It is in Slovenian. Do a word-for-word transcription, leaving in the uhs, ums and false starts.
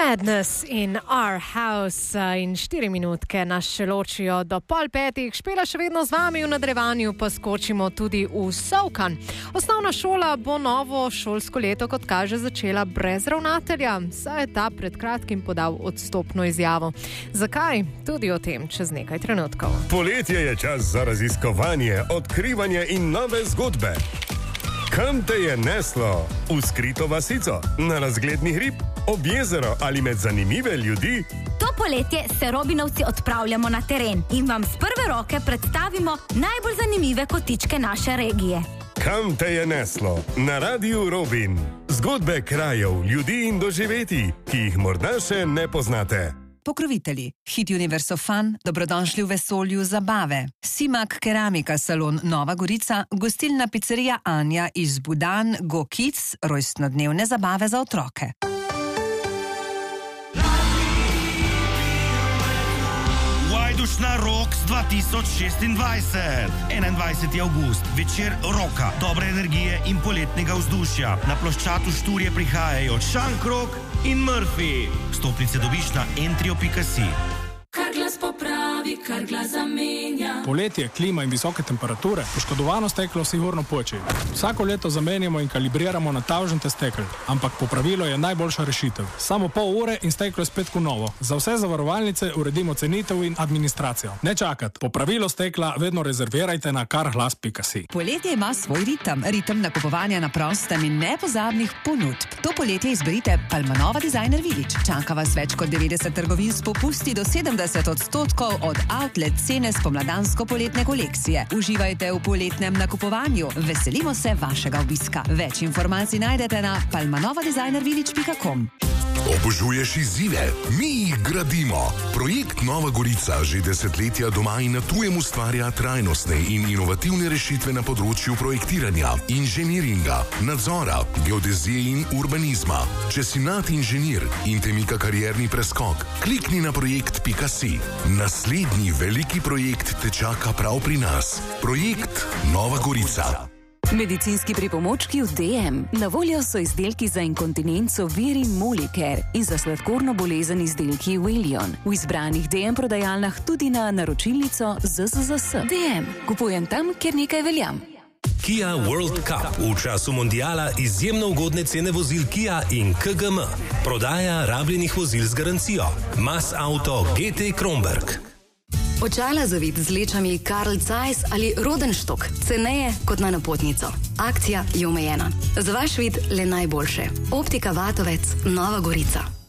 Madness in Our House in štiri minutke nas še ločijo do pol petih. Špela še vedno z vami, v nadaljevanju pa skočimo tudi v Solkan. Osnovna šola bo novo šolsko leto, kot kaže, začela brez ravnatelja, saj je ta pred kratkim podal odstopno izjavo. Zakaj? Tudi o tem čez nekaj trenutkov. Poletje je čas za raziskovanje, odkrivanje in nove zgodbe. Kam te je neslo? V skrito vasico? Na razgledni hrib? Ob jezero ali med zanimive ljudi? To poletje se Robinovci odpravljamo na teren in vam z prve roke predstavimo najbolj zanimive kotičke naše regije. Kam te je neslo? Na Radiu Robin. Zgodbe krajev, ljudi in doživetij, ki jih morda še ne poznate. Pokrovitelji. Hit Universo Fun, dobrodošli v vesolju zabave. Simak Keramika salon Nova Gorica, gostilna pizzerija Anja iz Budan, Go Kids, rojstnodnevne zabave za otroke. Vajdušna Rocks dva tisoč šestindvajset. enaindvajseti avgust, večer roka, dobre energije in poletnega vzdušja. Na ploščadu Šturje prihajajo Šankrok in Murphy. Vstopnice dobiš na entrio pika si. Kar glas popravi, kar glas zamenja. Poletje, klima in visoke temperature, poškodovano steklo sigurno poči. Vsako leto zamenjamo in kalibriramo natavžente stekel, ampak popravilo je najboljša rešitev. Samo pol ure in steklo je spet kot novo. Za vse zavarovalnice uredimo cenitev in administracijo. Ne čakati, popravilo stekla vedno rezervirajte na karglas pika si. Poletje ima svoj ritem, ritem nakupovanja na prostem in nepozabnih ponudb. To poletje izberite Palmanova Designer Village. Čaka vas več kot devetdeset trgovin s popusti do sedemdeset odstotkov od outlet cene spomladansko-poletne kolekcije. Uživajte v poletnem nakupovanju. Veselimo se vašega obiska. Več informacij najdete na palmanova designer village pika com. Obožuješ izzive? Mi jih gradimo. Projekt Nova Gorica že desetletja doma in na tujem ustvarja trajnostne in inovativne rešitve na področju projektiranja, inženiringa, nadzora, geodezije in urbanizma. Če si nadinženir in te mika karierni preskok, klikni na projekt pika si. Naslednji veliki projekt te čaka prav pri nas. Projekt Nova Gorica. Medicinski pripomočki v D M. Na voljo so izdelki za inkontinenco Viri Molicare in za sladkorno bolezen izdelki Willion. V izbranih D M prodajalnah tudi na naročilnico Z Z Z S. D M. Kupujem tam, kjer nekaj veljam. Kia World Cup. V času mondiala izjemno ugodne cene vozil Kia in K G M. Prodaja rabljenih vozil z garancijo. Mas Auto G T Kronberg. Očala za vid z lečami Carl Zeiss ali Rodenstock, ceneje kot na napotnico. Akcija je omejena. Za vaš vid le najboljše. Optika Vatovec, Nova Gorica.